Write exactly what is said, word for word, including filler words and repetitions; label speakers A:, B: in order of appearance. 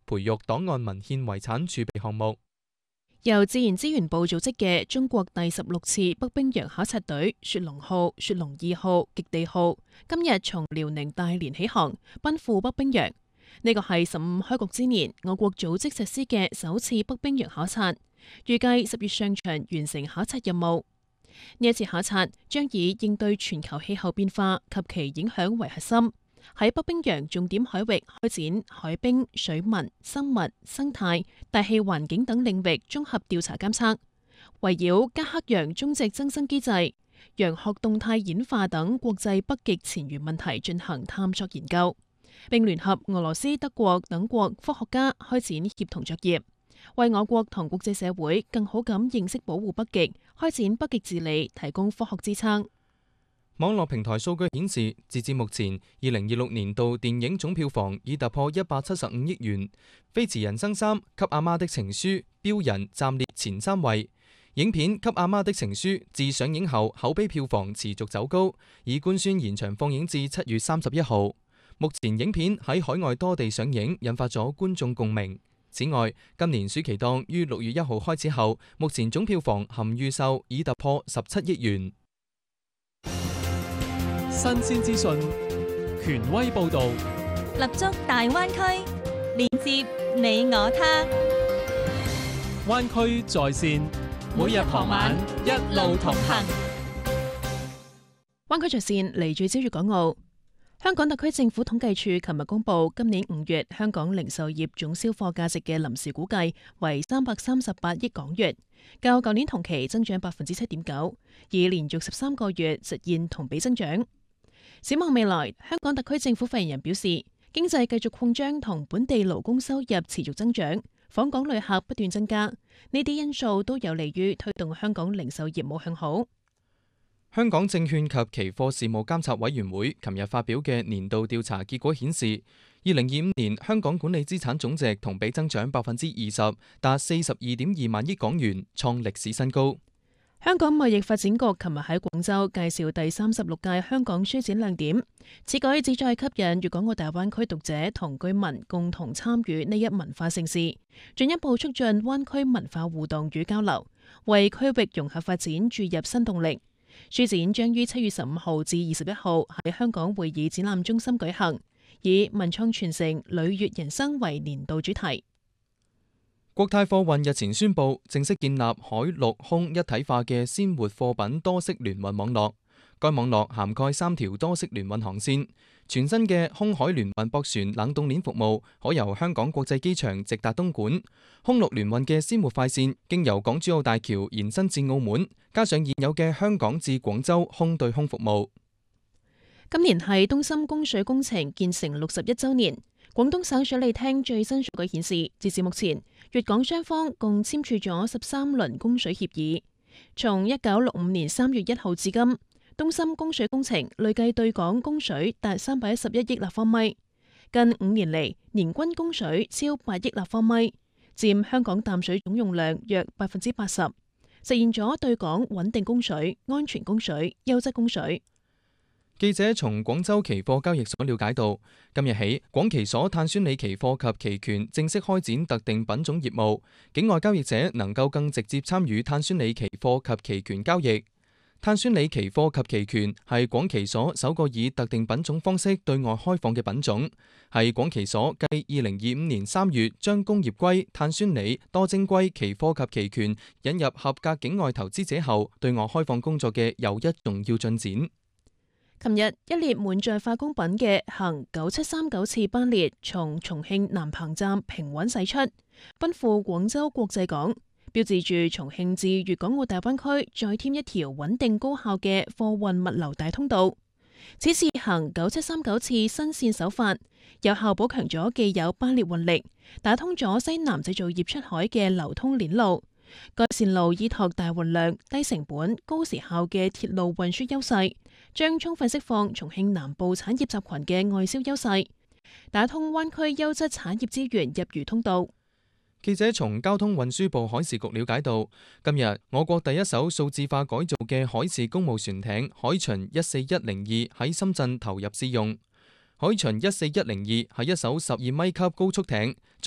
A: 培育檔案文獻遺產儲備項目。
B: 由自然資源部組織嘅中國第十六次北冰洋考察隊雪龍號、雪龍二號、極地號今日從遼寧大連起航，奔赴北冰洋。呢個係十五開局之年我國組織實施嘅首次北冰洋考察，預計十月上旬完成考察任務。呢一次考察將以應對全球氣候變化及其影響為核心，喺北冰洋重點海域開展海冰、水文、生物、生態、大氣環境等領域綜合調查監測，圍繞加克洋中值增生機制、洋殼動態演化等國際北極潛源問題進行探索研究，並聯合俄羅斯、德國等國科學家開展協同作業，為我國同國際社會更好咁認識保護北極、開展北極治理提供科學支撐。
A: 網絡平台數據顯示，截至目前，二零二六年度電影總票房已突破一百七十五億元，《飛馳人生三》、《給阿媽的情書》、《標人》暫列前三位。影片《給阿媽的情書》自上映後口碑票房持續走高，已官宣延長放映至七月三十一號。目前影片喺海外多地上映，引發咗觀眾共鳴。此外，今年暑期檔於六月一號開始後，目前總票房含預售已突破十七億元。
C: 新鮮資訊，權威報導，
D: 立足大灣區，連接你我他。
C: 灣區在線，每日傍晚一路同行。
B: 灣區在線嚟自朝粵港澳。香港特區政府統計處琴日公布，今年五月香港零售業總銷貨價值嘅臨時估計為三百三十八億港元，較舊年同期增長百分之七點九，已連續十三個月實現同比增長。展望未來，香港特區政府發言人表示，經濟繼續擴張同本地勞工收入持續增長，訪港旅客不斷增加，呢啲因素都有利於推動香港零售業務向好。
A: 香港證券及期貨事務監察委員會琴日發表嘅年度調查結果顯示，二零二五年香港管理資產總值同比增長百分之二十，達四十二點二萬億港元，創歷史新高。
B: 香港貿易發展局琴日喺廣州介紹第三十六屆香港書展亮點，此舉旨在吸引粵港澳大灣區讀者同居民共同參與呢一文化盛事，進一步促進灣區文化互動與交流，為區域融合發展注入新動力。書展將於七月十五號至二十一號喺香港會議展覽中心舉行，以文創傳承、旅悅人生為年度主題。
A: 國泰貨運日前宣布正式建立海陸空一體化嘅鮮活貨品多式聯運網絡。該網絡涵蓋三條多式聯運航線，全新嘅空海聯運駁船冷凍鏈服務可由香港國際機場直達東莞，空陸聯運嘅鮮活快線經由港珠澳大橋延伸至澳門，加上現有嘅香港至廣州空對空服務。
B: 今年係東深供水工程建成六十一週年。廣東省水利廳最新數據顯示，截至目前，粵港雙方共簽署咗十三輪供水協議。從一九六五年三月一號至今，東深供水工程累計對港供水達三百一十一億立方米，近五年嚟年均供水超八億立方米，佔香港淡水總用量約百分之八十，實現咗對港穩定供水、安全供水、優質供水。
A: 記者從廣州期貨交易所了解到，今日起，廣期所碳酸鋰期貨及期權正式開展特定品種業務，境外交易者能夠更直接參與碳酸鋰期貨及期權交易。碳酸鋰期貨及期權係廣期所首個以特定品種方式對外開放嘅品種，係廣期所繼二零二五年三月將工業硅、碳酸鋰、多晶硅期貨及期權引入合格境外投資者後，對外開放工作嘅又一重要進展。
B: 琴日，一列滿載化工品嘅行九七三九次班列從重慶南鵬站平穩駛出，奔赴廣州國際港，標誌住重慶至粵港澳大灣區再添一條穩定高效嘅貨運物流大通道。此次行九七三九次新線首發，有效補強咗既有班列運力，打通咗西南製造業出海嘅流通鏈路。該線路依託大運量、低成本、高時效嘅鐵路運輸優勢，將充分釋放重慶南部產業集群嘅外銷優勢，打通灣區優質產業資源入渝通道。
A: 記者從交通運輸部海事局了解到，今日我國第一艘數字化改造嘅海事公務船艇海巡一四一零二喺深圳投入試用。海巡一四一零二係一艘十二米級高速艇。